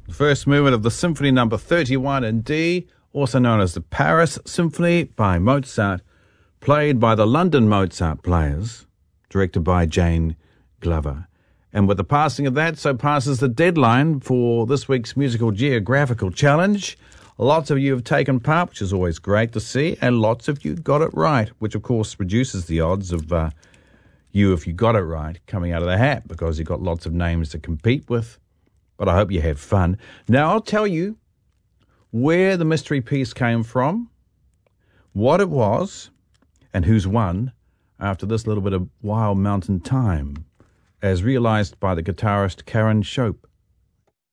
The first movement of the Symphony Number 31 in D, also known as the Paris Symphony by Mozart, played by the London Mozart Players, directed by Jane Glover. And with the passing of that, so passes the deadline for this week's Musical Geographical Challenge. Lots of you have taken part, which is always great to see, and lots of you got it right, which of course reduces the odds of you, if you got it right, coming out of the hat, because you've got lots of names to compete with. But I hope you had fun. Now I'll tell you where the mystery piece came from, what it was, and who's won after this little bit of Wild Mountain Time, as realized by the guitarist Karen Shope.